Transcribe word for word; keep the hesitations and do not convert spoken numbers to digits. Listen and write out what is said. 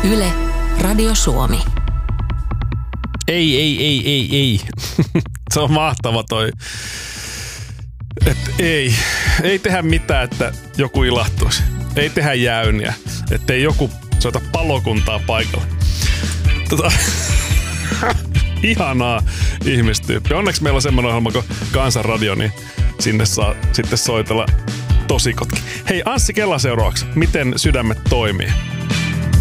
Yle, Radio Suomi. Ei, ei, ei, ei, ei. Se on mahtava toi. Että ei. Ei tehdä mitään, että joku ilahtuisi. Ei tehdä jäyniä. Ettei joku soita palokuntaa paikalle. Tota, ihanaa ihmistyyppi. Onneksi meillä on semmoinen ohjelma kuin Kansanradio, niin sinne saa sitten soitella tosikotkin. Hei, Anssi Kela seuraavaksi. Miten sydämet toimii?